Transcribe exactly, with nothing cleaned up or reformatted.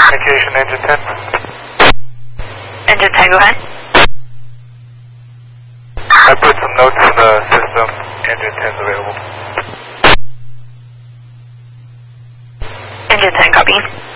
communication, engine ten. Engine ten, go ahead. I put some notes in the system, engine ten's available. Engine ten, copy.